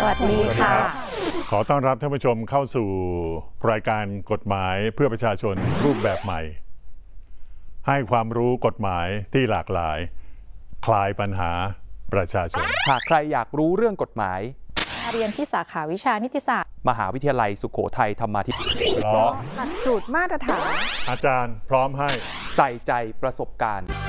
วัสดีค่ะขอต้อนรับท่านผู้ชมเข้าสู่รายการกฎหมายเพื่อประชาชนรูปแบบใหม่ให้ความรู้กฎหมายที่หลากหลายคลายปัญหาประชาชนหากใครอยากรู้เรื่องกฎหมายเรียนที่สาขาวิชานิติศาสตร์มหาวิทยาลัยสุโขทัยธรรมาธิบดีเพราะหลักสูตรมาตรฐานอาจารย์พร้อมให้ใส่ใจประสบการณ์